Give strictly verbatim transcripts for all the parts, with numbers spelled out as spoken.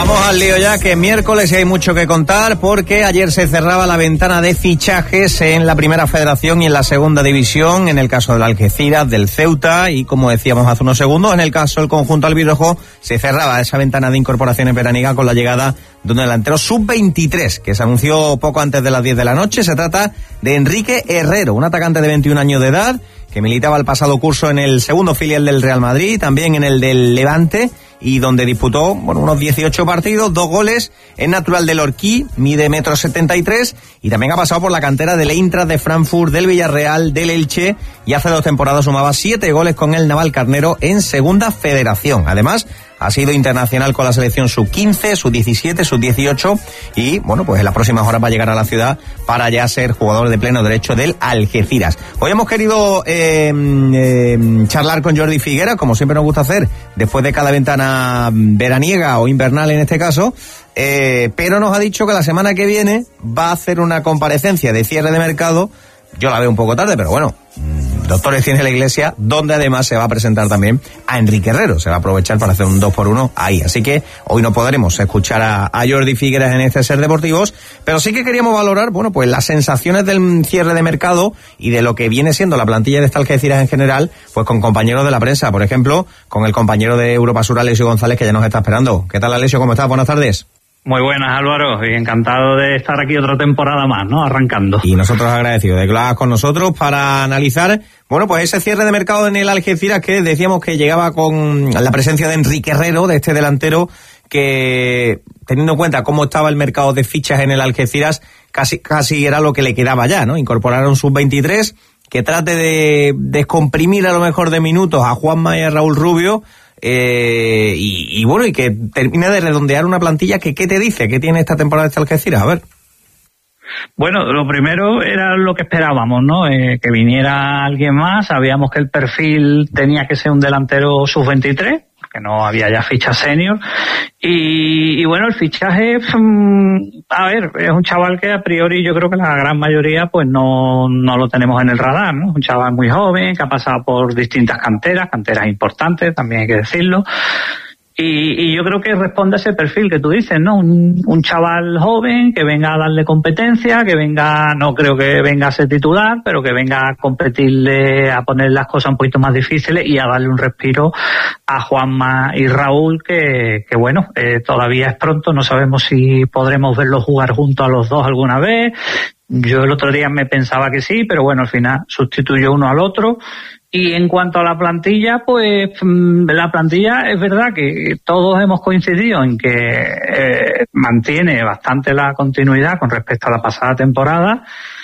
Vamos al lío ya, que miércoles hay mucho que contar, porque ayer se cerraba la ventana de fichajes en la Primera Federación y en la Segunda División, en el caso del Algeciras, del Ceuta, y como decíamos hace unos segundos, en el caso del conjunto albirrojo, se cerraba esa ventana de incorporaciones veraniega con la llegada de un delantero sub veintitrés, que se anunció poco antes de las diez de la noche. Se trata de Enrique Herrero, un atacante de veintiún años de edad, que militaba el pasado curso en el segundo filial del Real Madrid, también en el del Levante, y donde disputó, bueno, unos dieciocho partidos, dos goles. Es natural del Orquí, mide metro setenta y tres, y también ha pasado por la cantera del Eintracht de Frankfurt, del Villarreal, del Elche, y hace dos temporadas sumaba siete goles con el Navalcarnero en Segunda Federación. Además, ha sido internacional con la selección sub quince, sub diecisiete, sub dieciocho, y bueno, pues en las próximas horas va a llegar a la ciudad para ya ser jugador de pleno derecho del Algeciras. Hoy hemos querido eh, eh, charlar con Jordi Figuera, como siempre nos gusta hacer, después de cada ventana veraniega o invernal en este caso, eh, pero nos ha dicho que la semana que viene va a hacer una comparecencia de cierre de mercado. Yo la veo un poco tarde, pero bueno, doctores tiene la Iglesia, donde además se va a presentar también a Enrique Herrero. Se va a aprovechar para hacer un dos por uno ahí. Así que hoy no podremos escuchar a, a Jordi Figueras en este Ser Deportivos, pero sí que queríamos valorar, bueno, pues las sensaciones del cierre de mercado y de lo que viene siendo la plantilla de esta Algeciras en general, pues con compañeros de la prensa. Por ejemplo, con el compañero de Europa Sur, Alessio González, que ya nos está esperando. ¿Qué tal, Alessio? ¿Cómo estás? Buenas tardes. Muy buenas, Álvaro, y encantado de estar aquí otra temporada más, ¿no? Arrancando. Y nosotros agradecidos de que lo hagas con nosotros para analizar, bueno, pues ese cierre de mercado en el Algeciras, que decíamos que llegaba con la presencia de Enrique Herrero, de este delantero, que teniendo en cuenta cómo estaba el mercado de fichas en el Algeciras, casi casi era lo que le quedaba ya, ¿no? Incorporar a un sub veintitrés que trate de descomprimir a lo mejor de minutos a Juanma y a Raúl Rubio. Eh, y, y bueno, y que termine de redondear una plantilla que, ¿qué te dice? ¿Qué tiene esta temporada este Algeciras? A ver. Bueno, lo primero era lo que esperábamos, ¿no? Eh, que viniera alguien más. Sabíamos que el perfil tenía que ser un delantero sub veintitrés, porque no había ya ficha senior. Y, y bueno, el fichaje, a ver, es un chaval que a priori yo creo que la gran mayoría pues no, no lo tenemos en el radar, ¿no? Un chaval muy joven, que ha pasado por distintas canteras, canteras importantes, también hay que decirlo. Y, y yo creo que responde a ese perfil que tú dices, ¿no? Un, un chaval joven que venga a darle competencia, que venga, no creo que venga a ser titular, pero que venga a competirle, a poner las cosas un poquito más difíciles y a darle un respiro a Juanma y Raúl, que, que bueno, eh, todavía es pronto, no sabemos si podremos verlos jugar juntos a los dos alguna vez. Yo el otro día me pensaba que sí, pero bueno, al final sustituyó uno al otro. Y en cuanto a la plantilla, pues la plantilla es verdad que todos hemos coincidido en que eh, mantiene bastante la continuidad con respecto a la pasada temporada,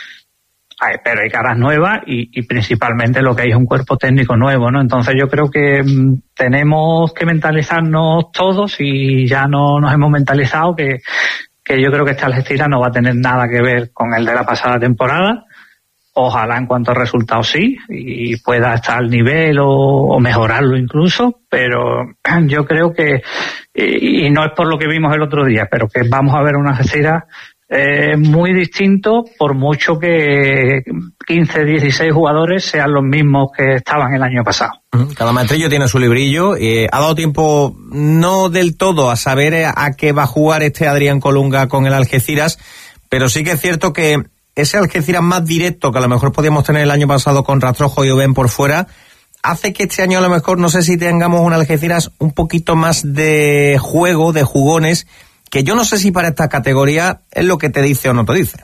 pero hay caras nuevas y, y principalmente lo que hay es un cuerpo técnico nuevo, ¿no? Entonces yo creo que mm, tenemos que mentalizarnos todos, y ya no nos hemos mentalizado que, que yo creo que esta Algeciras no va a tener nada que ver con el de la pasada temporada. Ojalá en cuanto a resultados sí, y pueda estar al nivel o, o mejorarlo incluso, pero yo creo que, y, y no es por lo que vimos el otro día, pero que vamos a ver una Algeciras eh, muy distinto, por mucho que quince, dieciséis jugadores sean los mismos que estaban el año pasado. Cada maestrillo tiene su librillo. Eh, ha dado tiempo, no del todo, a saber a qué va a jugar este Adrián Colunga con el Algeciras, pero sí que es cierto que ese Algeciras más directo que a lo mejor podíamos tener el año pasado con Rastrojo y Oben por fuera, hace que este año a lo mejor, no sé si tengamos un Algeciras un poquito más de juego, de jugones, que yo no sé si para esta categoría es lo que te dice o no te dice.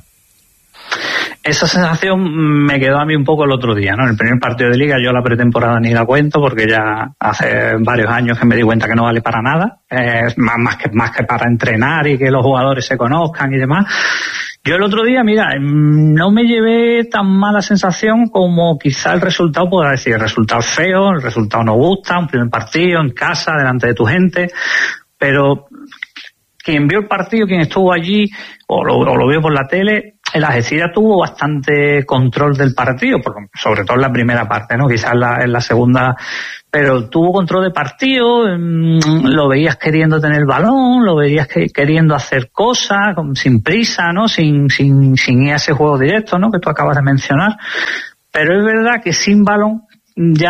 Esa sensación me quedó a mí un poco el otro día, ¿no? En el primer partido de Liga yo la pretemporada ni la cuento, porque ya hace varios años que me di cuenta que no vale para nada, eh, más, más, que, más que para entrenar y que los jugadores se conozcan y demás. Yo el otro día, mira, no me llevé tan mala sensación como quizá el resultado pueda decir. El resultado es feo, el resultado no gusta, un primer partido en casa, delante de tu gente, pero quien vio el partido, quien estuvo allí o lo, o lo vio por la tele, el Algeciras tuvo bastante control del partido, sobre todo en la primera parte, ¿no? Quizás en la, en la segunda, pero tuvo control de partido, lo veías queriendo tener el balón, lo veías que, queriendo hacer cosas, sin prisa, ¿no? Sin, sin, sin ir a ese juego directo, ¿no? Que tú acabas de mencionar. Pero es verdad que sin balón ya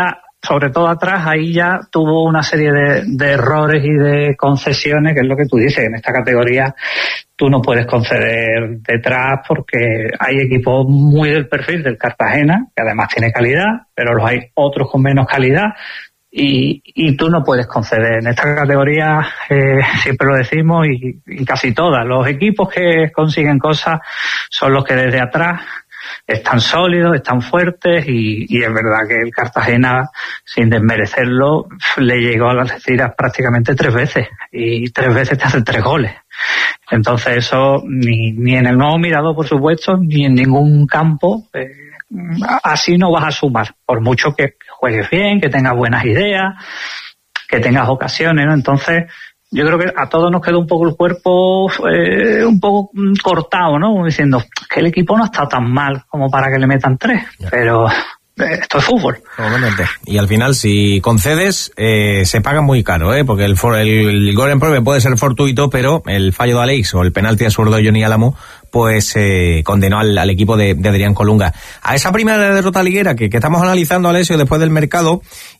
sobre todo atrás, ahí ya tuvo una serie de, de errores y de concesiones, que es lo que tú dices, en esta categoría tú no puedes conceder detrás porque hay equipos muy del perfil del Cartagena, que además tiene calidad, pero los hay otros con menos calidad, y, y tú no puedes conceder. En esta categoría, eh, siempre lo decimos, y, y casi todas, los equipos que consiguen cosas son los que desde atrás están sólidos, están fuertes, y, y es verdad que el Cartagena, sin desmerecerlo, le llegó a las Algeciras prácticamente tres veces, y tres veces te hace tres goles. Entonces eso, ni, ni en el nuevo Mirador, por supuesto, ni en ningún campo, eh, así no vas a sumar, por mucho que juegues bien, que tengas buenas ideas, que tengas ocasiones, ¿no? Entonces, yo creo que a todos nos quedó un poco el cuerpo eh, un poco cortado, ¿no? Como diciendo que el equipo no está tan mal como para que le metan tres, yeah. Pero eh, esto es fútbol. Obviamente. Y al final, si concedes, eh, se paga muy caro, ¿eh? Porque el, el, el gol en prove puede ser fortuito, pero el fallo de Alex o el penalti absurdo de Johnny Álamo, pues eh, condenó al, al equipo de, de Adrián Colunga a esa primera derrota liguera que, que estamos analizando, Alessio, después del mercado,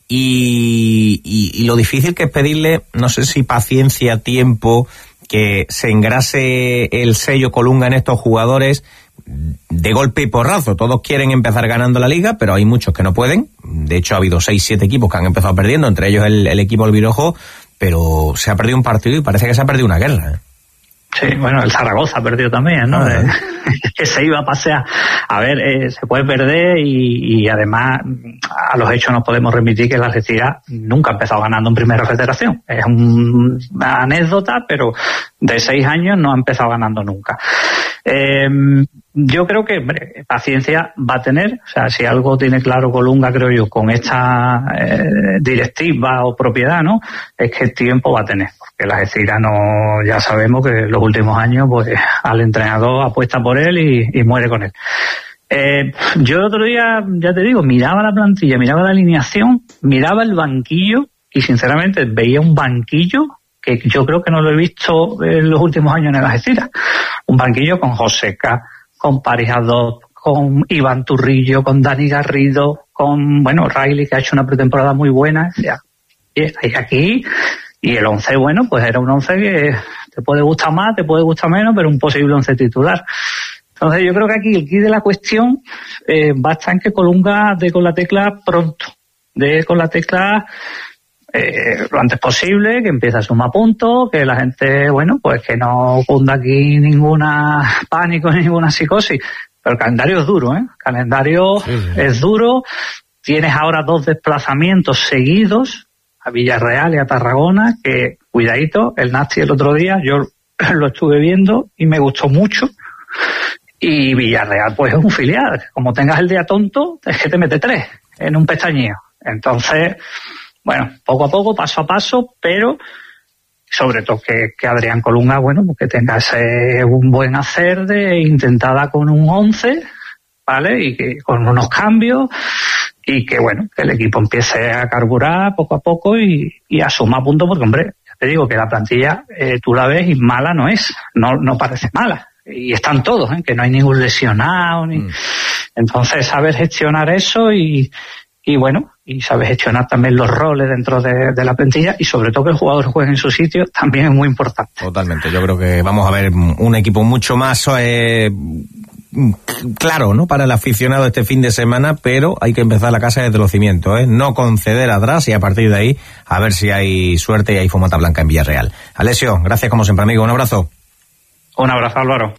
y, y, y lo difícil que es pedirle, no sé si paciencia, tiempo, que se engrase el sello Colunga en estos jugadores de golpe y porrazo. Todos quieren empezar ganando la liga, pero hay muchos que no pueden. De hecho, ha habido seis, siete equipos que han empezado perdiendo, entre ellos el, el equipo albirojo, pero se ha perdido un partido y parece que se ha perdido una guerra, ¿eh? Sí, bueno, el Zaragoza perdió también, ¿no? Ah, ¿eh? Que se iba a pasear. A ver, eh, se puede perder y, y además a los hechos nos podemos remitir que la Algeciras nunca ha empezado ganando en Primera Federación. Es un, una anécdota, pero de seis años no ha empezado ganando nunca. Eh, yo creo que, hombre, paciencia va a tener. O sea, si algo tiene claro Colunga, creo yo, con esta eh, directiva o propiedad, ¿no? Es que el tiempo va a tener. Porque la Algeciras no, ya sabemos que los últimos años, pues, al entrenador apuesta por él y, y muere con él. Eh, yo el otro día, ya te digo, miraba la plantilla, miraba la alineación, miraba el banquillo y sinceramente veía un banquillo que yo creo que no lo he visto en los últimos años en el Algeciras. Un banquillo con Joseca, con Parijador, con Iván Turrillo, con Dani Garrido, con, bueno, Riley, que ha hecho una pretemporada muy buena. O sea, y estáis aquí, y el once, bueno, pues era un once que te puede gustar más, te puede gustar menos, pero un posible once titular. Entonces yo creo que aquí el quid de la cuestión eh, va a estar en que Colunga dé con la tecla pronto, dé con la tecla eh, lo antes posible, que empiece a sumar puntos, que la gente, bueno, pues que no cunda aquí ninguna pánico, ninguna psicosis. Pero el calendario es duro, ¿eh? El calendario sí, sí. es duro. Tienes ahora dos desplazamientos seguidos, a Villarreal y a Tarragona, que, cuidadito, el Nasti el otro día, yo lo estuve viendo y me gustó mucho. Y Villarreal, pues, es un filial. Como tengas el día tonto, es que te mete tres en un pestañeo. Entonces, bueno, poco a poco, paso a paso, pero sobre todo que, que Adrián Colunga, bueno, pues que tenga ese un buen hacer de intentada con un once, ¿vale? Y que con unos cambios, y que, bueno, que el equipo empiece a carburar poco a poco y, y a sumar puntos, porque, hombre, ya te digo que la plantilla, eh, tú la ves y mala no es, no, no parece mala. Y están todos, ¿eh? Que no hay ningún lesionado, ni... Mm. Entonces, saber gestionar eso y, y bueno, y saber gestionar también los roles dentro de, de la plantilla, y sobre todo que el jugador juegue en su sitio, también es muy importante. Totalmente, yo creo que vamos a ver un equipo mucho más eh, claro, ¿no?, para el aficionado este fin de semana, pero hay que empezar la casa desde los cimientos, ¿eh? No conceder atrás, y a partir de ahí a ver si hay suerte y hay fumata blanca en Villarreal. Alessio, gracias como siempre, amigo, un abrazo. Un abrazo, Álvaro.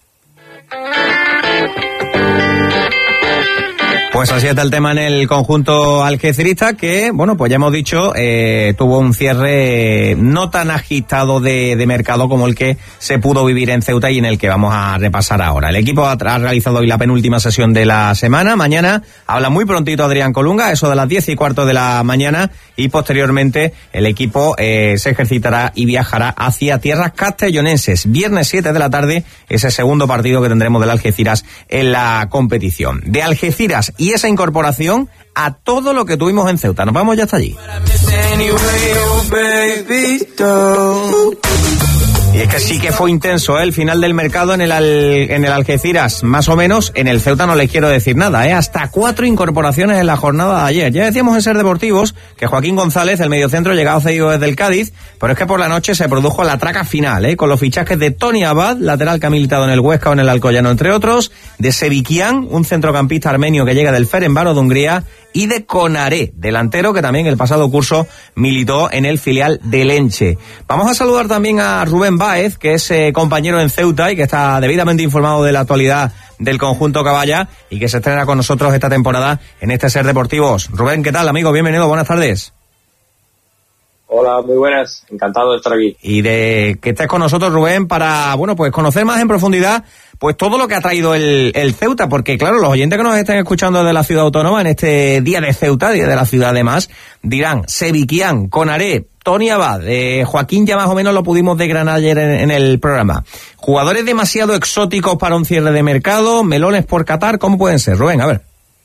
Pues así está el tema en el conjunto algecirista, que, bueno, pues ya hemos dicho, eh, tuvo un cierre no tan agitado de, de mercado como el que se pudo vivir en Ceuta y en el que vamos a repasar ahora. El equipo ha, ha realizado hoy la penúltima sesión de la semana. Mañana habla muy prontito Adrián Colunga, eso de las diez y cuarto de la mañana, y posteriormente el equipo eh, se ejercitará y viajará hacia tierras castellonenses. Viernes siete de la tarde, ese segundo partido que tendremos del Algeciras en la competición. De Algeciras y esa incorporación a todo lo que tuvimos en Ceuta. Nos vamos ya hasta allí. Y es que sí que fue intenso, ¿eh? El final del mercado en el, Al, en el Algeciras, más o menos. En el Ceuta no les quiero decir nada, ¿eh? Hasta cuatro incorporaciones en la jornada de ayer. Ya decíamos en Ser Deportivos que Joaquín González, el mediocentro, llegaba cedido desde el Cádiz, pero es que por la noche se produjo la traca final, ¿eh? Con los fichajes de Tony Abad, lateral que ha militado en el Huesca o en el Alcoyano, entre otros, de Sevikian, un centrocampista armenio que llega del Ferencváros de Hungría, y de Konaré, delantero que también el pasado curso militó en el filial del Elche. Vamos a saludar también a Rubén Báez, que es eh, compañero en Ceuta y que está debidamente informado de la actualidad del conjunto Caballa y que se estrena con nosotros esta temporada en este Ser Deportivos. Rubén, ¿qué tal, amigo? Bienvenido, buenas tardes. Hola, muy buenas, encantado de estar aquí. Y de que estés con nosotros, Rubén, para, bueno, pues conocer más en profundidad pues todo lo que ha traído el, el Ceuta, porque claro, los oyentes que nos estén escuchando desde la ciudad autónoma en este día de Ceuta, día de la ciudad además, dirán Sevikian, Konaré, Tony Abad, eh, Joaquín ya más o menos lo pudimos desgranar ayer en, en el programa. Jugadores demasiado exóticos para un cierre de mercado, melones por Qatar, ¿cómo pueden ser, Rubén? A ver.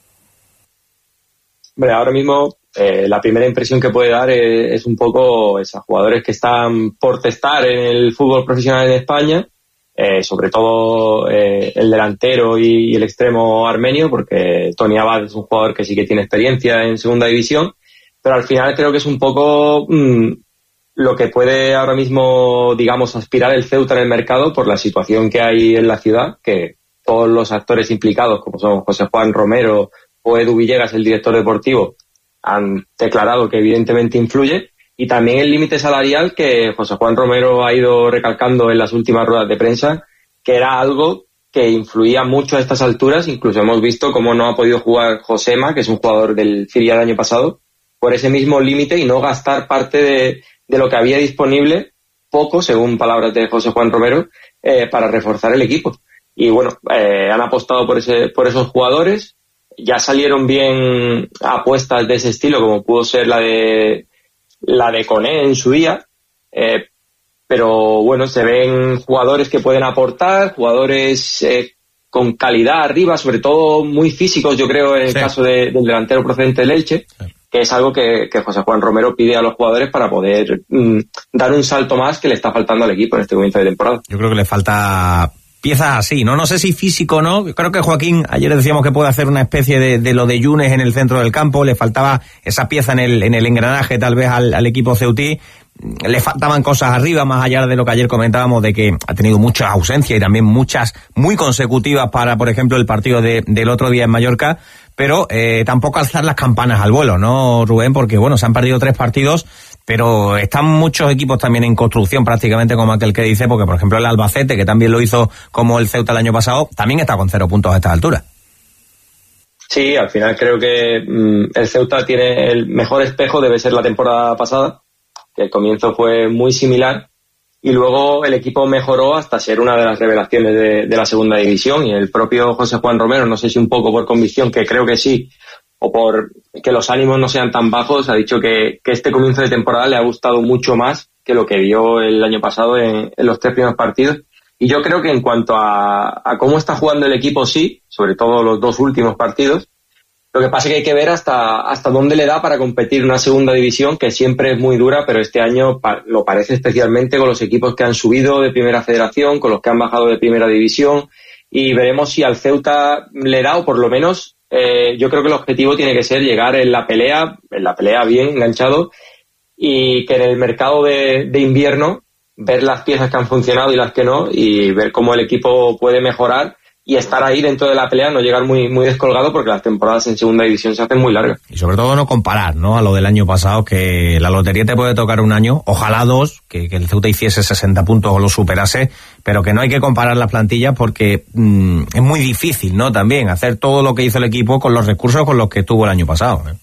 Hombre, ahora mismo eh, la primera impresión que puede dar es, es un poco esos jugadores que están por testar en el fútbol profesional en España, eh, sobre todo eh, el delantero y, y el extremo armenio, porque Tony Abad es un jugador que sí que tiene experiencia en segunda división, pero al final creo que es un poco mmm, lo que puede ahora mismo, digamos, aspirar el Ceuta en el mercado por la situación que hay en la ciudad, que todos los actores implicados, como son José Juan Romero o Edu Villegas, el director deportivo, han declarado que evidentemente influye, y también el límite salarial que José Juan Romero ha ido recalcando en las últimas ruedas de prensa, que era algo que influía mucho a estas alturas. Incluso hemos visto cómo no ha podido jugar Josema, que es un jugador del filial del año pasado, por ese mismo límite y no gastar parte de, de lo que había disponible, poco, según palabras de José Juan Romero, eh, para reforzar el equipo. Y bueno, eh, han apostado por ese, por esos jugadores. Ya salieron bien apuestas de ese estilo, como pudo ser la de la de Koné en su día, eh, pero bueno, se ven jugadores que pueden aportar, jugadores eh, con calidad arriba, sobre todo muy físicos, yo creo, en el sí. caso de, del delantero procedente del Elche, sí. que es algo que, que José Juan Romero pide a los jugadores para poder mm, dar un salto más que le está faltando al equipo en este comienzo de temporada. Yo creo que le falta piezas así, ¿no? No sé si físico o no. Creo que Joaquín, ayer decíamos que puede hacer una especie de, de lo de Yunes en el centro del campo. Le faltaba esa pieza en el, en el engranaje tal vez al, al equipo ceutí. Le faltaban cosas arriba, más allá de lo que ayer comentábamos, de que ha tenido muchas ausencias y también muchas muy consecutivas para, por ejemplo, el partido de, del otro día en Mallorca. Pero eh, tampoco alzar las campanas al vuelo, ¿no, Rubén? Porque, bueno, se han perdido tres partidos, pero están muchos equipos también en construcción, prácticamente como aquel que dice, porque, por ejemplo, el Albacete, que también lo hizo como el Ceuta el año pasado, también está con cero puntos a esta altura. Sí, al final creo que mmm, el Ceuta tiene el mejor espejo, debe ser la temporada pasada, que el comienzo fue muy similar, y luego el equipo mejoró hasta ser una de las revelaciones de, de la segunda división, y el propio José Juan Romero, no sé si un poco por convicción, que creo que sí, o por que los ánimos no sean tan bajos, ha dicho que, que este comienzo de temporada le ha gustado mucho más que lo que vio el año pasado en, en los tres primeros partidos. Y yo creo que en cuanto a, a cómo está jugando el equipo, sí, sobre todo los dos últimos partidos. Lo que pasa es que hay que ver hasta, hasta dónde le da para competir una segunda división, que siempre es muy dura, pero este año pa- lo parece especialmente con los equipos que han subido de primera federación, con los que han bajado de primera división, y veremos si al Ceuta le da, o por lo menos eh, yo creo que el objetivo tiene que ser llegar en la pelea, en la pelea bien enganchado, y que en el mercado de, de invierno ver las piezas que han funcionado y las que no, y ver cómo el equipo puede mejorar y estar ahí dentro de la pelea, no llegar muy muy descolgado, porque las temporadas en segunda división se hacen muy largas. Y sobre todo no comparar, ¿no?, a lo del año pasado, que la lotería te puede tocar un año, ojalá dos, que, que el Ceuta hiciese sesenta puntos o lo superase, pero que no hay que comparar las plantillas porque mmm, es muy difícil, ¿no?, también hacer todo lo que hizo el equipo con los recursos con los que tuvo el año pasado, ¿eh?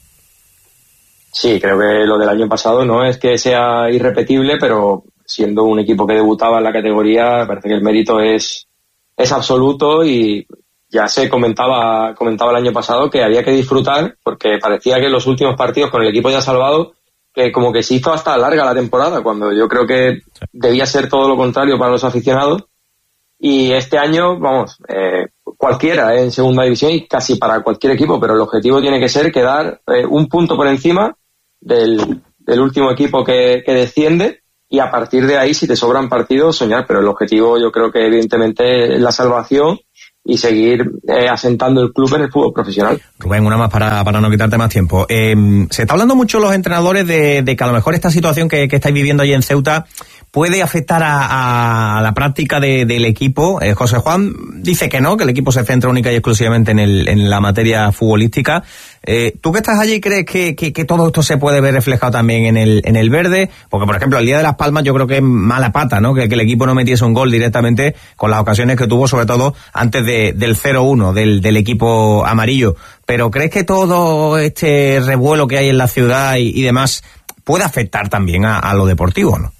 Sí, creo que lo del año pasado no es que sea irrepetible, pero siendo un equipo que debutaba en la categoría, parece que el mérito es es absoluto, y ya se comentaba comentaba el año pasado que había que disfrutar, porque parecía que en los últimos partidos con el equipo ya salvado, que como que se hizo hasta larga la temporada, cuando yo creo que debía ser todo lo contrario para los aficionados. Y este año, vamos, eh, cualquiera eh, en segunda división, y casi para cualquier equipo, pero el objetivo tiene que ser quedar eh, un punto por encima del, del último equipo que, que desciende, y a partir de ahí, si te sobran partidos, soñar, pero el objetivo yo creo que evidentemente es la salvación y seguir eh, asentando el club en el fútbol profesional. Rubén, una más para, para no quitarte más tiempo. Eh, se está hablando mucho los entrenadores de, de que a lo mejor esta situación que, que estáis viviendo allí en Ceuta puede afectar a, a la práctica de, del equipo. Eh, José Juan dice que no, que el equipo se centra única y exclusivamente en, el, en la materia futbolística. Eh, ¿Tú que estás allí crees que, que, que todo esto se puede ver reflejado también en el, en el verde? Porque, por ejemplo, el día de Las Palmas yo creo que es mala pata, ¿no? Que, que el equipo no metiese un gol directamente con las ocasiones que tuvo, sobre todo antes de, del cero uno del, del equipo amarillo. Pero ¿crees que todo este revuelo que hay en la ciudad y, y demás puede afectar también a, a lo deportivo, no?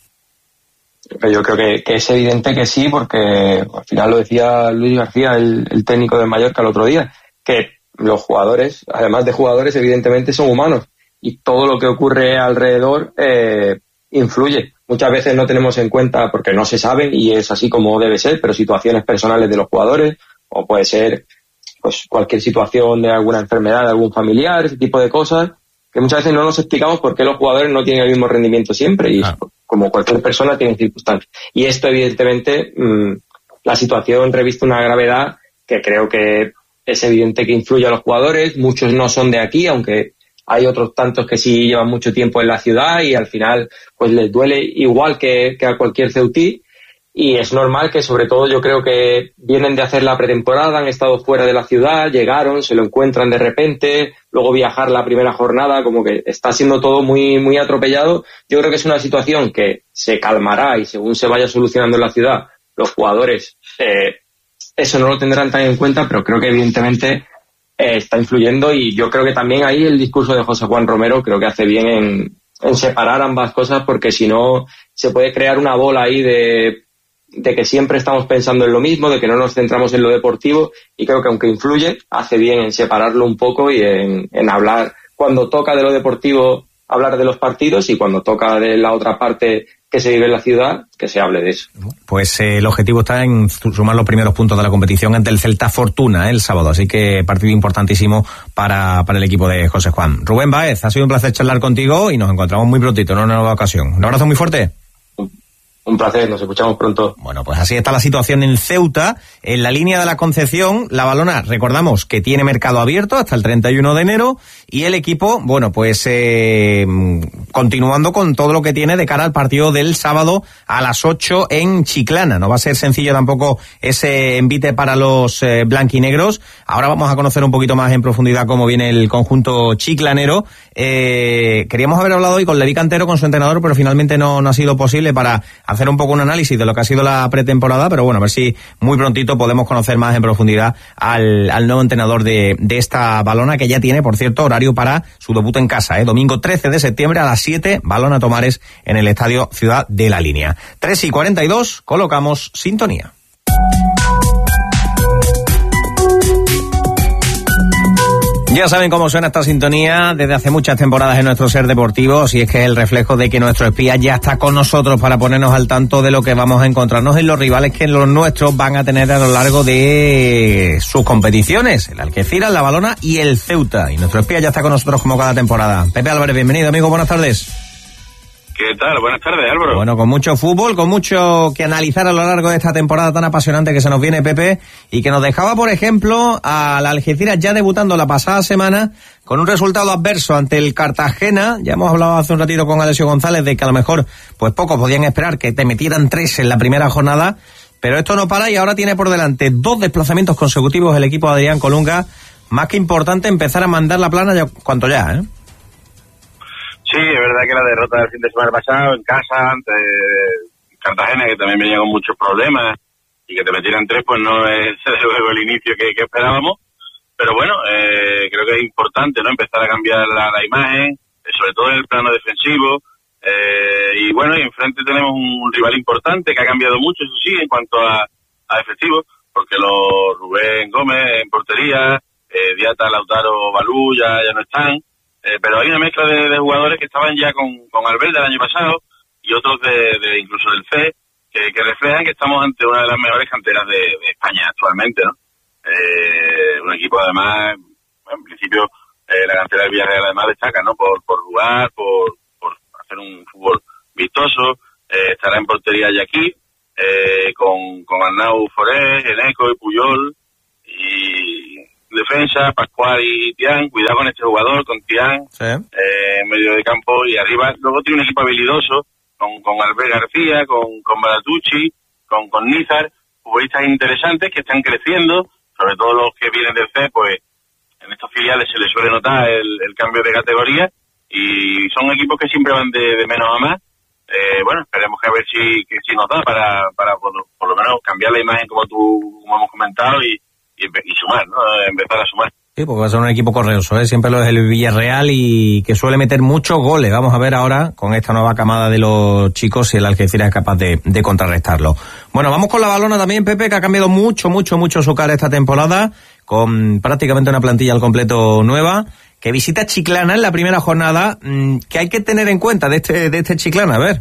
Yo creo que, que es evidente que sí, porque al final lo decía Luis García, el, el técnico de Mallorca el otro día, que los jugadores, además de jugadores, evidentemente son humanos y todo lo que ocurre alrededor eh, influye. Muchas veces no tenemos en cuenta, porque no se saben y es así como debe ser, pero situaciones personales de los jugadores, o puede ser pues cualquier situación de alguna enfermedad de algún familiar, ese tipo de cosas, que muchas veces no nos explicamos por qué los jugadores no tienen el mismo rendimiento siempre, y ah. como cualquier persona tiene circunstancias. Y esto, evidentemente, mmm, la situación reviste una gravedad que creo que es evidente que influye a los jugadores. Muchos no son de aquí, aunque hay otros tantos que sí llevan mucho tiempo en la ciudad y al final pues les duele igual que, que a cualquier ceutí. Y es normal que, sobre todo, yo creo que vienen de hacer la pretemporada, han estado fuera de la ciudad, llegaron, se lo encuentran de repente, luego viajar la primera jornada, como que está siendo todo muy muy atropellado. Yo creo que es una situación que se calmará y según se vaya solucionando en la ciudad, los jugadores eh, eso no lo tendrán tan en cuenta, pero creo que evidentemente eh, está influyendo, y yo creo que también ahí el discurso de José Juan Romero creo que hace bien en, en separar ambas cosas, porque si no se puede crear una bola ahí de... de que siempre estamos pensando en lo mismo, de que no nos centramos en lo deportivo, y creo que aunque influye, hace bien en separarlo un poco y en, en hablar, cuando toca de lo deportivo, hablar de los partidos, y cuando toca de la otra parte que se vive en la ciudad, que se hable de eso. Pues eh, el objetivo está en sumar los primeros puntos de la competición ante el Celta Fortuna, ¿eh? El sábado, así que partido importantísimo para, para el equipo de José Juan. Rubén Báez, ha sido un placer charlar contigo y nos encontramos muy prontito en una nueva ocasión. Un abrazo muy fuerte. Un placer, nos escuchamos pronto. Bueno, pues así está la situación en Ceuta. En la línea de la Concepción, la Valona, recordamos que tiene mercado abierto hasta el treinta y uno de enero, y el equipo, bueno, pues eh, continuando con todo lo que tiene de cara al partido del sábado a las ocho en Chiclana. No va a ser sencillo tampoco ese envite para los eh, blanquinegros. Ahora vamos a conocer un poquito más en profundidad cómo viene el conjunto chiclanero. Eh, queríamos haber hablado hoy con Levi Cantero, con su entrenador, pero finalmente no, no ha sido posible para hacer un poco un análisis de lo que ha sido la pretemporada, pero bueno, a ver si muy prontito podemos conocer más en profundidad al, al nuevo entrenador de, de esta Valona, que ya tiene, por cierto, horario para su debut en casa, ¿eh? Domingo trece de septiembre a las siete, Valona Tomares en el Estadio Ciudad de la Línea. tres y cuarenta y dos, colocamos sintonía. Ya saben cómo suena esta sintonía desde hace muchas temporadas en nuestro Ser Deportivo, y es que es el reflejo de que nuestro espía ya está con nosotros para ponernos al tanto de lo que vamos a encontrarnos en los rivales que los nuestros van a tener a lo largo de sus competiciones, el Algeciras, la Valona y el Ceuta. Y nuestro espía ya está con nosotros como cada temporada. Pepe Álvarez, bienvenido, amigo, buenas tardes. ¿Qué tal? Buenas tardes, Álvaro. Bueno, con mucho fútbol, con mucho que analizar a lo largo de esta temporada tan apasionante que se nos viene, Pepe, y que nos dejaba, por ejemplo, a la Algeciras ya debutando la pasada semana con un resultado adverso ante el Cartagena. Ya hemos hablado hace un ratito con Alessio González de que a lo mejor pues pocos podían esperar que te metieran tres en la primera jornada, pero esto no para y ahora tiene por delante dos desplazamientos consecutivos el equipo de Adrián Colunga. Más que importante empezar a mandar la plana ya, cuanto ya, ¿eh? Sí, es verdad que la derrota del fin de semana pasado en casa ante Cartagena, que también venía con muchos problemas, y que te metieran tres, pues no es desde luego el inicio que, que esperábamos. Pero bueno, eh, creo que es importante, ¿no?, empezar a cambiar la, la imagen, eh, sobre todo en el plano defensivo. Eh, y bueno, y enfrente tenemos un rival importante que ha cambiado mucho, eso sí, en cuanto a, a efectivos, porque los Rubén Gómez en portería, eh, Diata, Lautaro, Balú ya, ya no están. Eh, pero hay una mezcla de, de jugadores que estaban ya con, con Albelda el año pasado y otros de, de incluso del C E, que, que reflejan que estamos ante una de las mejores canteras de, de España actualmente, ¿no? Eh, un equipo además, en principio, eh, la cantera del Villarreal además destaca, ¿no? Por, por jugar, por, por hacer un fútbol vistoso Tortoso, eh, estará en portería Yaquí, eh, con, con Arnau Forés, Eneco y Puyol, y defensa, Pascual y Tian. Cuidado con este jugador, con Tian, sí. eh, en medio de campo y arriba. Luego tiene un equipo habilidoso, con, con Albert García, con, con Baratucci, con, con Nízar, futbolistas interesantes que están creciendo, sobre todo los que vienen del C, pues en estos filiales se les suele notar el, el cambio de categoría, y son equipos que siempre van de, de menos a más. Eh, bueno, esperemos que a ver si, que, si nos da para, para por, por lo menos cambiar la imagen como tú, como hemos comentado, y, y, y sumar, ¿no? Empezar a sumar. Sí, porque va a ser un equipo correoso, ¿eh? Siempre lo es el Villarreal y que suele meter muchos goles. Vamos a ver ahora con esta nueva camada de los chicos si el Algeciras es capaz de, de contrarrestarlo. Bueno, vamos con la balona también, Pepe, que ha cambiado mucho, mucho, mucho su cara esta temporada, con prácticamente una plantilla al completo nueva, que visita Chiclana en la primera jornada. ¿Qué hay que tener en cuenta de este, de este Chiclana? A ver.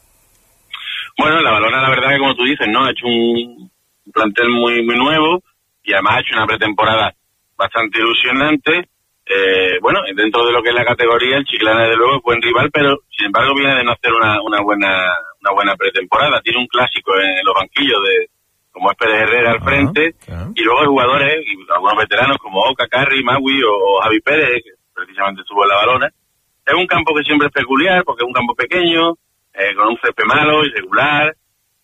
Bueno, la balona, la verdad que como tú dices, ¿no? Ha hecho un plantel muy, muy nuevo, y además ha hecho una pretemporada bastante ilusionante. Eh, bueno, dentro de lo que es la categoría, el Chiclana desde luego es buen rival, pero sin embargo viene de no hacer una, una buena una buena pretemporada. Tiene un clásico en los banquillos, de como es Pérez Herrera al uh-huh, frente, uh-huh. y luego hay jugadores, y algunos veteranos como Oca, Carri, Magui o Javi Pérez, que precisamente estuvo en la balona. Es un campo que siempre es peculiar, porque es un campo pequeño, eh, con un césped malo, irregular,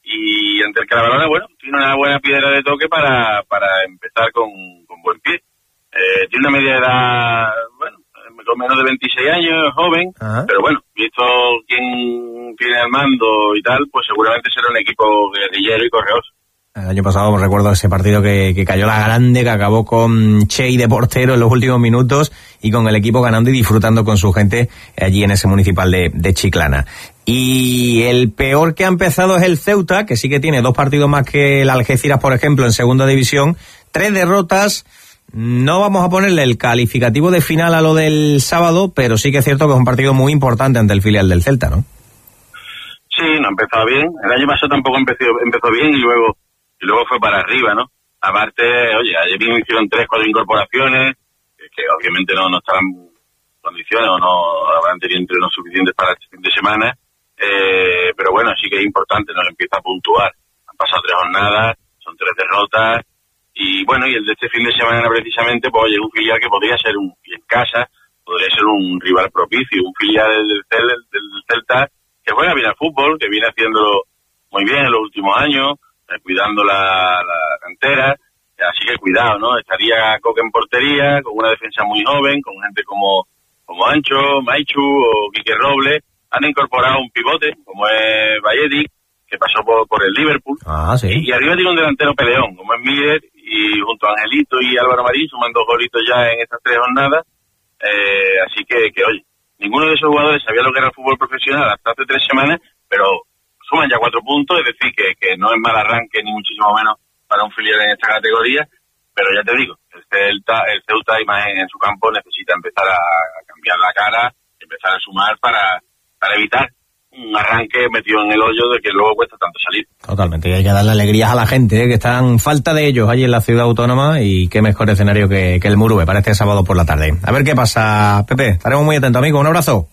y ante el que la balona, bueno, tiene una buena piedra de toque para, para empezar con, con buen pie. Eh, tiene una media edad, bueno, con menos de veintiséis años, joven, uh-huh. pero bueno, visto quién tiene al mando y tal, pues seguramente será un equipo guerrillero y correoso. El año pasado recuerdo ese partido que, que cayó la grande, que acabó con Chey de portero en los últimos minutos y con el equipo ganando y disfrutando con su gente allí en ese municipal de, de Chiclana. Y el peor que ha empezado es el Ceuta, que sí que tiene dos partidos más que el Algeciras, por ejemplo, en segunda división, tres derrotas. No vamos a ponerle el calificativo de final a lo del sábado, pero sí que es cierto que es un partido muy importante ante el filial del Celta, ¿no? Sí, no ha empezado bien. El año pasado tampoco empezó, empezó bien y luego y luego fue para arriba, ¿no? Aparte, oye, ayer mismo hicieron tres, cuatro incorporaciones, que, que obviamente no, no estaban en condiciones o no habrán tenido entrenos suficientes para este fin de semana, eh, pero bueno, sí que es importante, nos empieza a puntuar. Han pasado tres jornadas, son tres derrotas, y bueno, y el de este fin de semana precisamente, pues oye, un filial que podría ser un, y en casa, podría ser un rival propicio, un filial del, del, del Celta que juega bien al fútbol, que viene haciéndolo muy bien en los últimos años, eh, cuidando la, la cantera, así que cuidado, ¿no? Estaría Coque en portería, con una defensa muy joven, con gente como, como Ancho, Maichu o Quique Robles. Han incorporado un pivote, como es Valledi, que pasó por, por el Liverpool, ah, sí. y, y arriba tiene un delantero peleón, como es Miller, y junto a Angelito y Álvaro Marín suman dos golitos ya en estas tres jornadas, eh, así que, que oye, ninguno de esos jugadores sabía lo que era el fútbol profesional hasta hace tres semanas, pero suman ya cuatro puntos, es decir, que, que no es mal arranque ni muchísimo menos para un filial en esta categoría, pero ya te digo, el Celta, el Ceuta y más en, en su campo necesita empezar a, a cambiar la cara, empezar a sumar para, para evitar un arranque metido en el hoyo de que luego cuesta tanto salir. Totalmente, y hay que darle alegrías a la gente, ¿eh? Que están en falta de ellos allí en la ciudad autónoma, y qué mejor escenario que, que el Murube para este sábado por la tarde. A ver qué pasa, Pepe, estaremos muy atentos, amigo, un abrazo.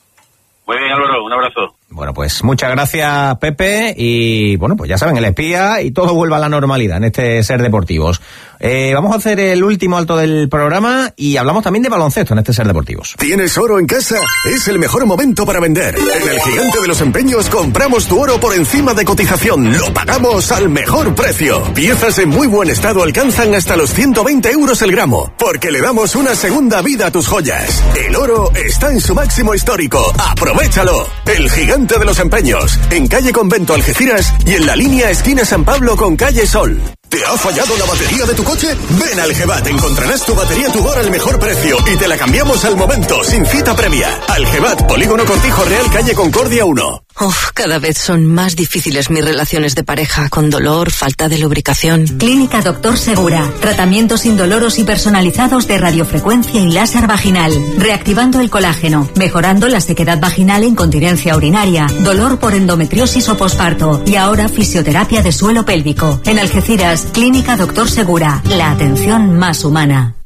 Muy bien, Álvaro, un abrazo. Bueno, pues muchas gracias, Pepe, y bueno, pues ya saben, el espía y todo vuelve a la normalidad en este Ser Deportivos. Eh, vamos a hacer el último alto del programa y hablamos también de baloncesto en este Ser Deportivos. ¿Tienes oro en casa? Es el mejor momento para vender. En el Gigante de los Empeños compramos tu oro por encima de cotización. Lo pagamos al mejor precio. Piezas en muy buen estado alcanzan hasta los ciento veinte euros el gramo, porque le damos una segunda vida a tus joyas. El oro está en su máximo histórico. ¡Aprovéchalo! El Gigante de los Empeños, en calle Convento Algeciras y en la línea esquina San Pablo con calle Sol. ¿Te ha fallado la batería de tu coche? Ven al Gevat, encontrarás tu batería Tugor al mejor precio y te la cambiamos al momento, sin cita previa. Al Gevat, Polígono Cortijo Real, calle Concordia uno. Uf, cada vez son más difíciles mis relaciones de pareja, con dolor, falta de lubricación. Clínica Doctor Segura. Tratamientos indoloros y personalizados de radiofrecuencia y láser vaginal. Reactivando el colágeno, mejorando la sequedad vaginal e incontinencia urinaria, dolor por endometriosis o posparto. Y ahora fisioterapia de suelo pélvico. En Algeciras, Clínica Doctor Segura. La atención más humana.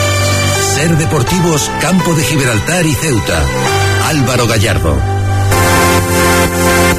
Ser Deportivos, Campo de Gibraltar y Ceuta. Álvaro Gallardo.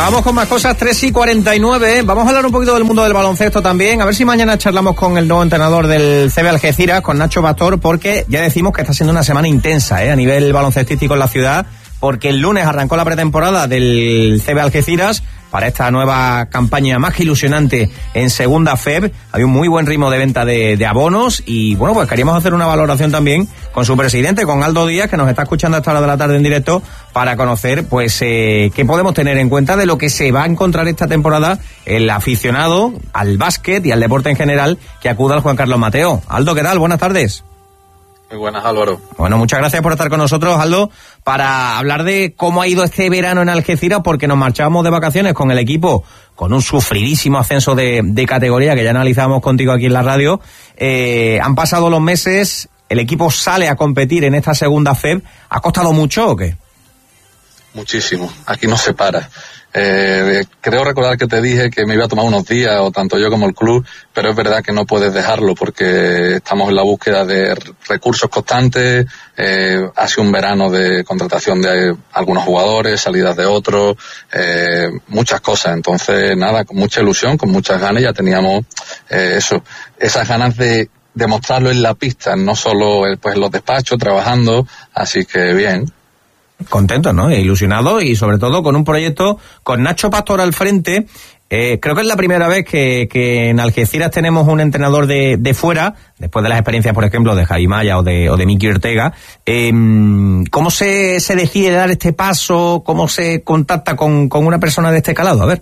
vamos con más cosas, tres y cuarenta y nueve. Vamos a hablar un poquito del mundo del baloncesto también. A ver si mañana charlamos con el nuevo entrenador del C B Algeciras, con Nacho Pastor, porque ya decimos que está siendo una semana intensa, ¿eh? A nivel baloncestístico en la ciudad, porque el lunes arrancó la pretemporada del C B Algeciras para esta nueva campaña más que ilusionante en segunda F E B. Hay un muy buen ritmo de venta de, de abonos y, bueno, pues queríamos hacer una valoración también con su presidente, con Aldo Díaz, que nos está escuchando a esta hora de la tarde en directo, para conocer, pues, eh, qué podemos tener en cuenta de lo que se va a encontrar esta temporada el aficionado al básquet y al deporte en general que acuda al Juan Carlos Mateo. Aldo, ¿qué tal? Buenas tardes. Muy buenas, Álvaro. Bueno, muchas gracias por estar con nosotros, Aldo, para hablar de cómo ha ido este verano en Algeciras, porque nos marchábamos de vacaciones con el equipo con un sufridísimo ascenso de, de categoría que ya analizamos contigo aquí en la radio. Eh, han pasado los meses, el equipo sale a competir en esta segunda F E B. ¿Ha costado mucho o qué? Muchísimo. Aquí no se para. Eh, creo recordar que te dije que me iba a tomar unos días, o tanto yo como el club, pero es verdad que no puedes dejarlo porque estamos en la búsqueda de recursos constantes. Eh, ha sido un verano de contratación de algunos jugadores, salidas de otros, eh, muchas cosas. Entonces, nada, con mucha ilusión, con muchas ganas, ya teníamos eh, eso, esas ganas de demostrarlo en la pista, no solo eh, pues en los despachos, trabajando, así que bien. Contentos, ¿no? E ilusionados, y sobre todo con un proyecto con Nacho Pastor al frente. Eh, creo que es la primera vez que, que en Algeciras tenemos un entrenador de, de fuera, después de las experiencias, por ejemplo, de Javi Maya o de, o de Miki Ortega. Eh, ¿Cómo se, se decide dar este paso? ¿Cómo se contacta con, con una persona de este calado? A ver.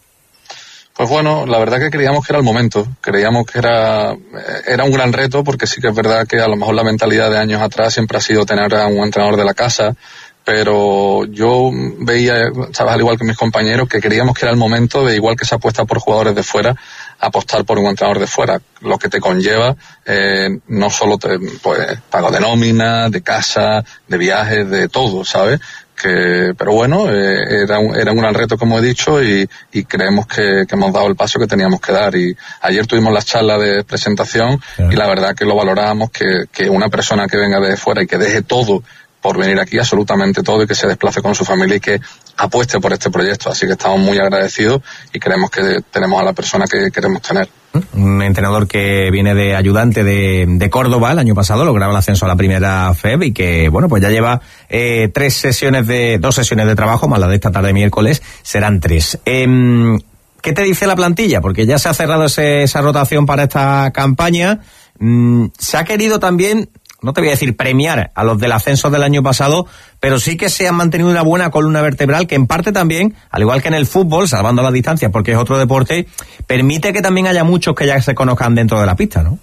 Pues bueno, la verdad que creíamos que era el momento, creíamos que era era un gran reto, porque sí que es verdad que a lo mejor la mentalidad de años atrás siempre ha sido tener a un entrenador de la casa, pero yo veía, sabes, al igual que mis compañeros, que creíamos que era el momento de, igual que se apuesta por jugadores de fuera, apostar por un entrenador de fuera, lo que te conlleva eh, no solo te, pues pago de nómina, de casa, de viajes, de todo, ¿sabes? Que, pero bueno, eh, era, un, era un gran reto, como he dicho, y, y creemos que, que hemos dado el paso que teníamos que dar. Y ayer tuvimos la charla de presentación, sí, y la verdad que lo valorábamos, que, que una persona que venga de fuera y que deje todo por venir aquí, absolutamente todo, y que se desplace con su familia y que apueste por este proyecto. Así que estamos muy agradecidos y creemos que tenemos a la persona que queremos tener. Un entrenador que viene de ayudante de, de Córdoba, el año pasado lograba el ascenso a la primera F E B, y que, bueno, pues ya lleva eh, tres sesiones de, dos sesiones de trabajo, más la de esta tarde miércoles, serán tres. Eh, ¿Qué te dice la plantilla? Porque ya se ha cerrado ese, esa rotación para esta campaña. Mm, se ha querido también, no te voy a decir premiar a los del ascenso del año pasado, pero sí que se han mantenido una buena columna vertebral que en parte también, al igual que en el fútbol, salvando las distancias porque es otro deporte, permite que también haya muchos que ya se conozcan dentro de la pista, ¿no?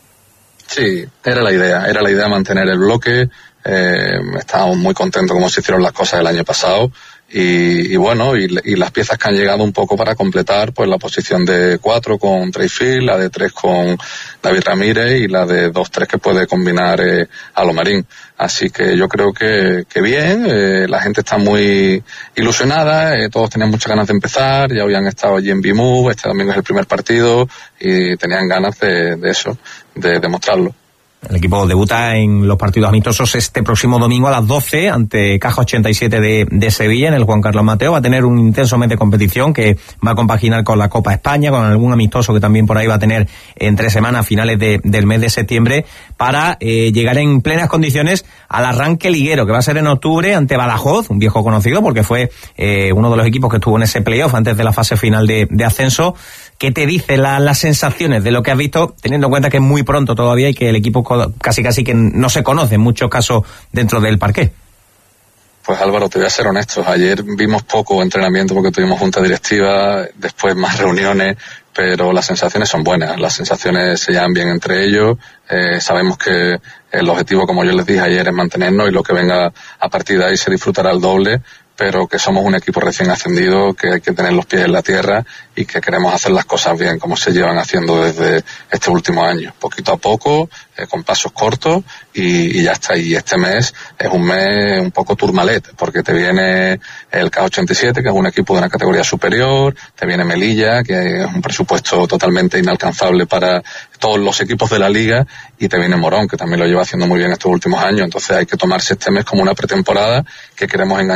Sí, era la idea, era la idea mantener el bloque. Eh, estábamos muy contentos como se hicieron las cosas el año pasado. Y, y bueno, y, y las piezas que han llegado un poco para completar, pues la posición de cuatro con Trey Field, la de tres con David Ramírez y la de dos tres que puede combinar eh, Alomarín. Así que yo creo que, que bien, eh, la gente está muy ilusionada, eh, todos tenían muchas ganas de empezar, ya habían estado allí en B-Move, este domingo es el primer partido y tenían ganas de, de eso, de demostrarlo. El equipo debuta en los partidos amistosos este próximo domingo a las doce ante Caja ochenta y siete de, de Sevilla en el Juan Carlos Mateo. Va a tener un intenso mes de competición que va a compaginar con la Copa España, con algún amistoso que también por ahí va a tener entre semanas, a finales de, del mes de septiembre, para eh, llegar en plenas condiciones al arranque liguero, que va a ser en octubre ante Badajoz, un viejo conocido porque fue eh, uno de los equipos que estuvo en ese playoff antes de la fase final de, de ascenso. ¿Qué te dice la, las sensaciones de lo que has visto, teniendo en cuenta que es muy pronto todavía y que el equipo casi casi que no se conoce en muchos casos dentro del parqué? Pues Álvaro, te voy a ser honesto, ayer vimos poco entrenamiento porque tuvimos junta directiva, después más reuniones, pero las sensaciones son buenas, las sensaciones se llevan bien entre ellos, eh, sabemos que el objetivo, como yo les dije ayer, es mantenernos y lo que venga a partir de ahí se disfrutará al doble, pero que somos un equipo recién ascendido, que hay que tener los pies en la tierra y que queremos hacer las cosas bien, como se llevan haciendo desde este último año, poquito a poco, eh, con pasos cortos y, y ya está. Y este mes es un mes un poco turmalet, porque te viene el K ochenta y siete, que es un equipo de una categoría superior, te viene Melilla, que es un presupuesto totalmente inalcanzable para todos los equipos de la liga, y te viene Morón, que también lo lleva haciendo muy bien estos últimos años. Entonces hay que tomarse este mes como una pretemporada, que queremos enganchar a la gente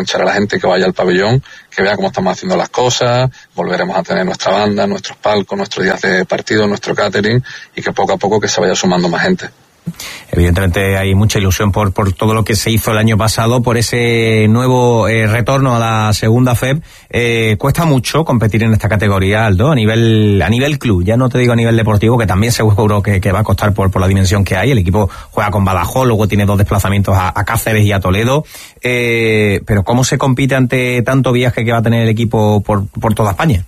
gente que vaya al pabellón, que vea cómo estamos haciendo las cosas, volveremos a tener nuestra banda, nuestros palcos, nuestros días de partido, nuestro catering, y que poco a poco que se vaya sumando más gente. Evidentemente hay mucha ilusión por, por todo lo que se hizo el año pasado, por ese nuevo eh, retorno a la segunda F E P. Eh, cuesta mucho competir en esta categoría, Aldo, a nivel a nivel club, ya no te digo a nivel deportivo, que también seguro que, que va a costar por, por la dimensión que hay. El equipo juega con Badajoz, luego tiene dos desplazamientos a, a Cáceres y a Toledo. Eh, pero ¿cómo se compite ante tanto viaje que va a tener el equipo por, por toda España?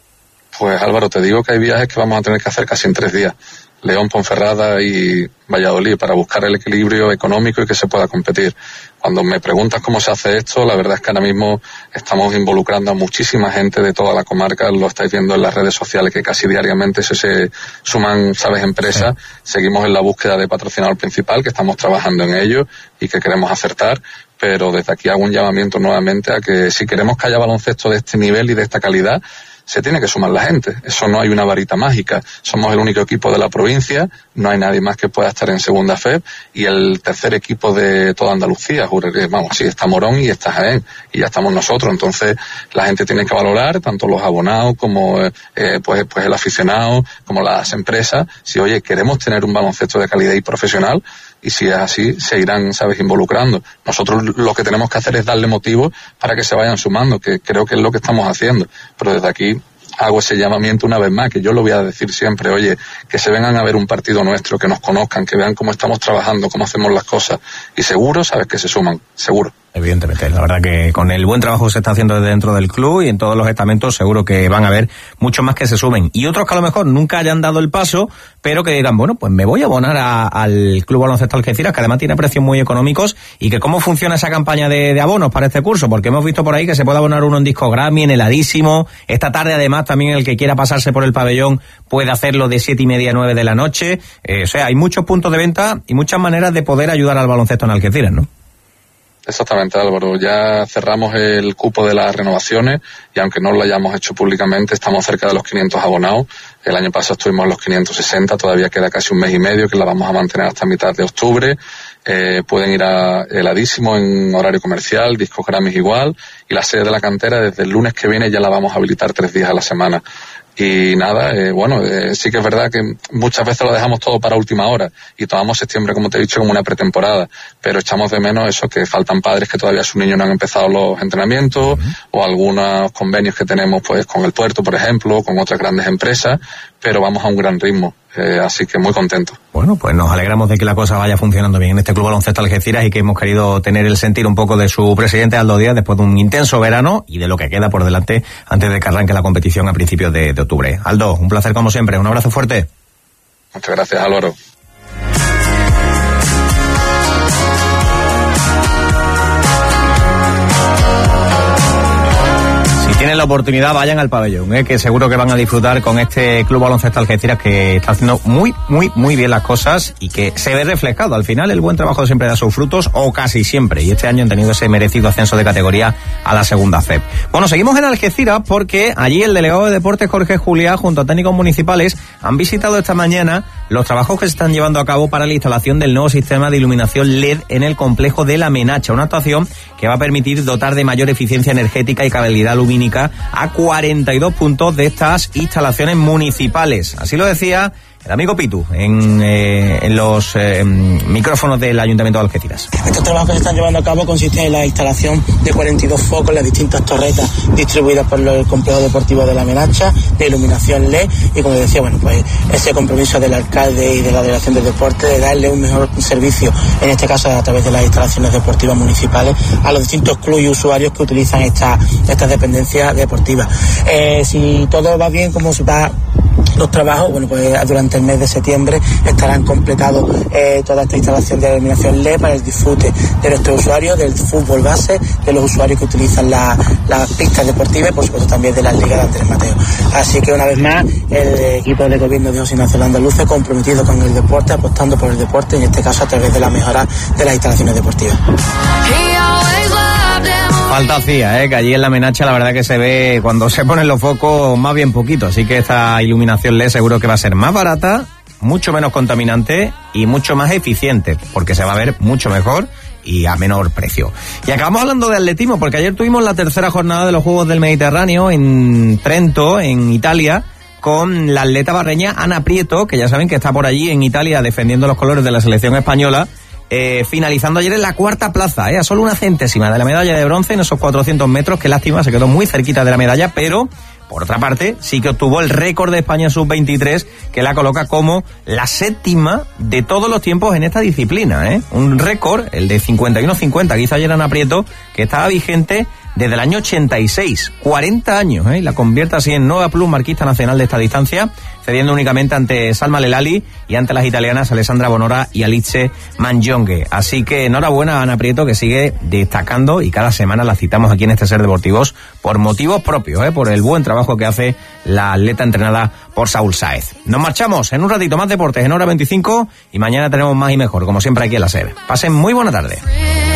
Pues Álvaro, te digo que hay viajes que vamos a tener que hacer casi en tres días. León, Ponferrada y Valladolid, para buscar el equilibrio económico y que se pueda competir. Cuando me preguntas cómo se hace esto, la verdad es que ahora mismo estamos involucrando a muchísima gente de toda la comarca, lo estáis viendo en las redes sociales, que casi diariamente se, se suman, sabes, empresas. Sí. Seguimos en la búsqueda de patrocinador principal, que estamos trabajando en ello y que queremos acertar, pero desde aquí hago un llamamiento nuevamente a que si queremos que haya baloncesto de este nivel y de esta calidad, se tiene que sumar la gente. Eso no hay una varita mágica. Somos el único equipo de la provincia, no hay nadie más que pueda estar en segunda F E P, y el tercer equipo de toda Andalucía. Vamos, sí, está Morón y está Jaén, y ya estamos nosotros. Entonces la gente tiene que valorar, tanto los abonados como eh, pues, pues el aficionado, como las empresas, si oye, queremos tener un baloncesto de calidad y profesional, y si es así, se irán, sabes, involucrando. Nosotros lo que tenemos que hacer es darle motivos para que se vayan sumando, que creo que es lo que estamos haciendo. Pero desde aquí hago ese llamamiento una vez más, que yo lo voy a decir siempre, oye, que se vengan a ver un partido nuestro, que nos conozcan, que vean cómo estamos trabajando, cómo hacemos las cosas, y seguro, sabes, que se suman, seguro. Evidentemente, la verdad que con el buen trabajo que se está haciendo dentro del club y en todos los estamentos, seguro que van a haber muchos más que se sumen. Y otros que a lo mejor nunca hayan dado el paso, pero que digan, bueno, pues me voy a abonar a, al Club Baloncesto Algeciras, que además tiene precios muy económicos, y que cómo funciona esa campaña de, de abonos para este curso, porque hemos visto por ahí que se puede abonar uno en disco Grammy, en heladísimo. Esta tarde, además, también el que quiera pasarse por el pabellón puede hacerlo de siete y media a nueve de la noche. Eh, o sea, hay muchos puntos de venta y muchas maneras de poder ayudar al baloncesto en Algeciras, ¿no? Exactamente, Álvaro. Ya cerramos el cupo de las renovaciones y aunque no lo hayamos hecho públicamente, estamos cerca de los quinientos abonados. El año pasado estuvimos en los quinientos sesenta, todavía queda casi un mes y medio, que la vamos a mantener hasta mitad de octubre. Eh, pueden ir a heladísimo en horario comercial, Discos Grammys igual, y la sede de la cantera desde el lunes que viene ya la vamos a habilitar tres días a la semana. Y nada, eh, bueno, eh, sí que es verdad que muchas veces lo dejamos todo para última hora y tomamos septiembre, como te he dicho, como una pretemporada, pero echamos de menos eso, que faltan padres que todavía sus niños no han empezado los entrenamientos, uh-huh. o algunos convenios que tenemos pues con el puerto, por ejemplo, con otras grandes empresas, pero vamos a un gran ritmo. Eh, así que muy contento. Bueno, pues nos alegramos de que la cosa vaya funcionando bien en este Club Baloncesto Algeciras y que hemos querido tener el sentir un poco de su presidente Aldo Díaz después de un intenso verano y de lo que queda por delante antes de que arranque la competición a principios de, de octubre. Aldo, un placer como siempre, un abrazo fuerte. Muchas gracias, Álvaro. Tienen la oportunidad, vayan al pabellón, ¿eh? Que seguro que van a disfrutar con este Club Baloncesto Algeciras, que está haciendo muy, muy, muy bien las cosas y que se ve reflejado. Al final el buen trabajo siempre da sus frutos, o casi siempre, y este año han tenido ese merecido ascenso de categoría a la segunda F E P. Bueno, seguimos en Algeciras porque allí el delegado de Deportes, Jorge Juliá, junto a técnicos municipales, han visitado esta mañana los trabajos que se están llevando a cabo para la instalación del nuevo sistema de iluminación L E D en el complejo de La Menacha, una actuación que va a permitir dotar de mayor eficiencia energética y calidad lumínica a cuarenta y dos puntos de estas instalaciones municipales. Así lo decía el amigo Pitu en, eh, en los eh, micrófonos del Ayuntamiento de Algeciras. Estos trabajos que se están llevando a cabo consisten en la instalación de cuarenta y dos focos en las distintas torretas distribuidas por el complejo deportivo de La Menacha, de iluminación L E D, y como decía, bueno, pues ese compromiso del alcalde y de la Delegación de Deporte de darle un mejor servicio, en este caso a través de las instalaciones deportivas municipales, a los distintos clubes y usuarios que utilizan esta, estas dependencias deportivas. Eh, si todo va bien, como se va los trabajos, bueno, pues durante el mes de septiembre estarán completados eh, toda esta instalación de iluminación L E D para el disfrute de nuestros usuarios, del fútbol base, de los usuarios que utilizan las la pistas deportivas y por supuesto también de las ligas de Andrés Mateo. Así que una vez más el equipo de gobierno de José Ignacio Andaluce comprometido con el deporte, apostando por el deporte, en este caso a través de la mejora de las instalaciones deportivas. Falta hacía, ¿eh? Que allí en La Menacha la verdad que se ve, cuando se ponen los focos, más bien poquito. Así que esta iluminación L E D seguro que va a ser más barata, mucho menos contaminante y mucho más eficiente, porque se va a ver mucho mejor y a menor precio. Y acabamos hablando de atletismo, porque ayer tuvimos la tercera jornada de los Juegos del Mediterráneo en Trento, en Italia, con la atleta barreña Ana Prieto, que ya saben que está por allí en Italia defendiendo los colores de la selección española, eh, finalizando ayer en la cuarta plaza, eh, a solo una centésima de la medalla de bronce en esos cuatrocientos metros. Qué lástima, se quedó muy cerquita de la medalla, pero por otra parte sí que obtuvo el récord de España sub veintitrés, que la coloca como la séptima de todos los tiempos en esta disciplina, ¿eh? Un récord, el de cincuenta y uno cincuenta que hizo ayer Ana Prieto, que estaba vigente desde el año ochenta y seis, cuarenta años, ¿eh? Y la convierte así en nueva plus marquista nacional de esta distancia, cediendo únicamente ante Salma Lelali y ante las italianas Alessandra Bonora y Alice Mangione. Así que enhorabuena a Ana Prieto, que sigue destacando, y cada semana la citamos aquí en este Ser Deportivos por motivos propios, ¿eh? Por el buen trabajo que hace la atleta entrenada por Saúl Sáez. Nos marchamos en un ratito más deportes en hora veinticinco y mañana tenemos más y mejor, como siempre aquí en la SER. Pasen muy buena tarde.